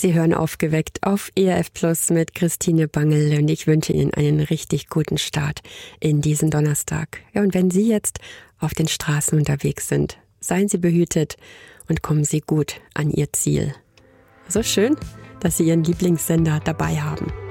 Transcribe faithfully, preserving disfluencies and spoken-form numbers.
Sie hören Aufgeweckt auf E R F Plus mit Christine Bangel und ich wünsche Ihnen einen richtig guten Start in diesen Donnerstag. Ja, und wenn Sie jetzt auf den Straßen unterwegs sind, seien Sie behütet und kommen Sie gut an Ihr Ziel. So schön, dass Sie Ihren Lieblingssender dabei haben.